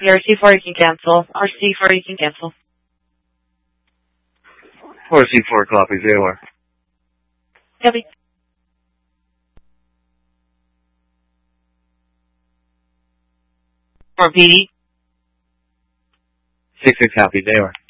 Your C4 you can cancel. Or C4 you can cancel. 4C4 copy, VOR. Copy. For PD. 6-6 copy, VOR.